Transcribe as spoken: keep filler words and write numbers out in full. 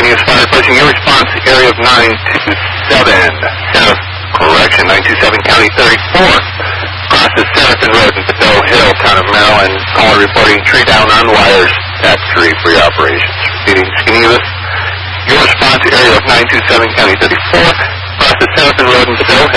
News Fire approaching your response area of nine two seven. South, correction, nine two seven County thirty-four. Across the Saracen Road in Bedell Hill, town of Maryland. Caller reporting tree down on wires. Tap three for your operations. Repeating, can you give us your response area of nine two seven County thirty-four. Across the Saracen Road in Bedell